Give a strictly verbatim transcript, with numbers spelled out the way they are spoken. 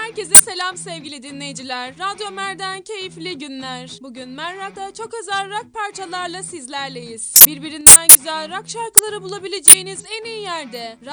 Herkese selam sevgili dinleyiciler. Radyo Mer'den keyifli günler. Bugün Mer Rock'ta çok özel rock parçalarla sizlerleyiz. Birbirinden güzel rock şarkıları bulabileceğiniz en iyi yerde.